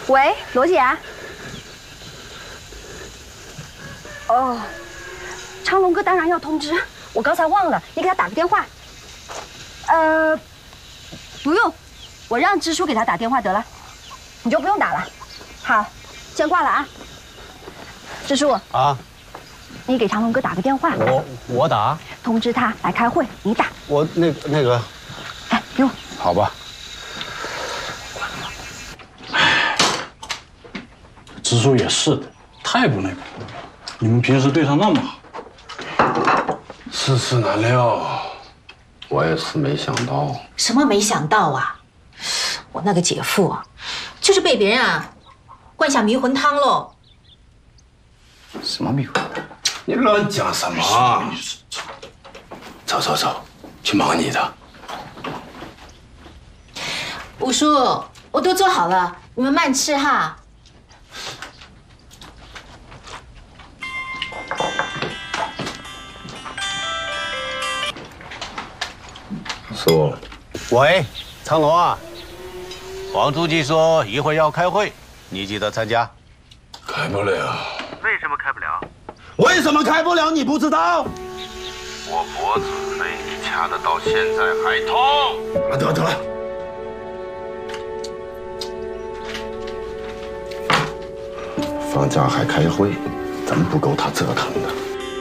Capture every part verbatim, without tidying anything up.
喂，罗姐。哦，昌龙哥当然要通知，我刚才忘了，你给他打个电话。呃，不用，我让支书给他打电话得了，你就不用打了。好，先挂了啊。支书啊， 你给长龙哥打个电话。 我我打， 通知他来开会，你打。 我那个那个， 哎，给我。 好吧。 支书也是的，太不那个了。你们平时对他那么好， 世事难料，我也是没想到。 什么没想到啊？我那个姐夫啊，就是被别人啊灌下迷魂汤喽。 什么迷魂汤？你乱讲什么？走走走，去忙你的。 五叔，我都做好了，你们慢吃哈。 说， 喂，苍龙啊，黄书记说一会儿要开会，你记得参加。 开不了。 为什么开不了？ 为什么开不了？你不知道？ 我脖子被你掐的到现在还痛。 啊，得得了。放假还开会，真不够他折腾的。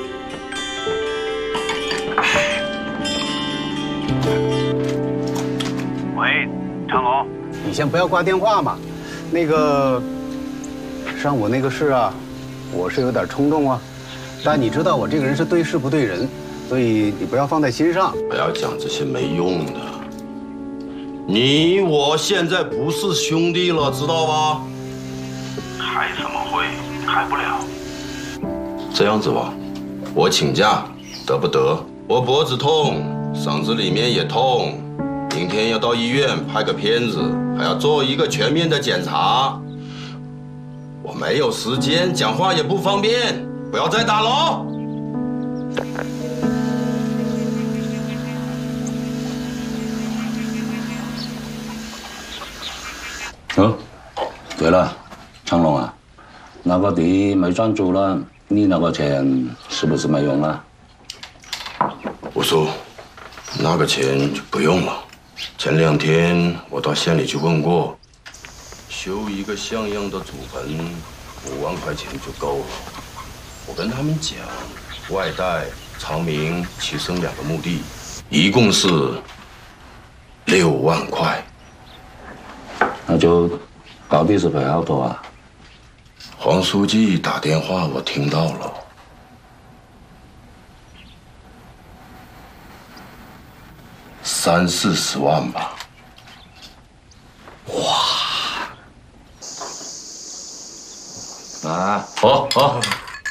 喂，长龙， 你先不要挂电话嘛。那个，上午那个事啊，我是有点冲动啊，但你知道我这个人是对事不对人，所以你不要放在心上。 不要讲这些没用的。你我现在不是兄弟了，知道吧？ 开什么会？开不了。 这样子吧，我请假，得不得？我脖子痛，嗓子里面也痛，明天要到医院拍个片子，还要做一个全面的检查。我没有时间，讲话也不方便，不要再打了。 哦，对了，长龙啊，那个地没赚足了，你那个钱是不是没用了？ 我说，那个钱就不用了。前两天我到县里去问过，修一个像样的祖坟，五万块钱就够了。我跟他们讲，外带、长明、齐生两个墓地，一共是六万块。 那就到底是赔好多啊？ 黄书记打电话我听到了，三四十万吧。 哇！啊，好好。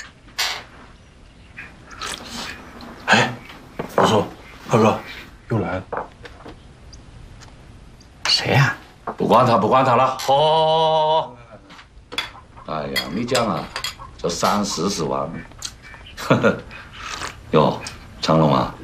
哎，我说，二哥又来了。 谁呀？不管他，不管他了。好，好，好。哎呀，你讲啊，就三四十万。呵呵。哟，长龙啊，